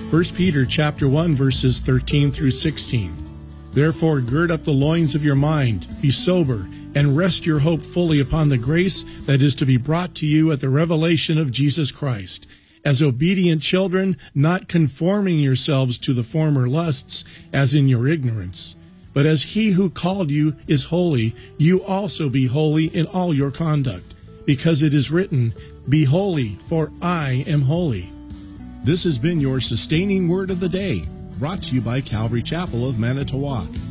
1 Peter chapter 1, verses 13 through 16. Therefore gird up the loins of your mind, be sober, and rest your hope fully upon the grace that is to be brought to you at the revelation of Jesus Christ. As obedient children, not conforming yourselves to the former lusts, as in your ignorance. But as he who called you is holy, you also be holy in all your conduct, because it is written, Be holy, for I am holy. This has been your Sustaining Word of the Day, brought to you by Calvary Chapel of Manitowoc.